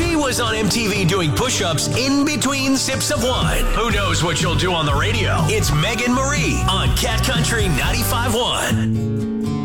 She was on MTV doing push-ups in between sips of wine. Who knows what she'll do on the radio? It's Megan Marie on Cat Country 95.1.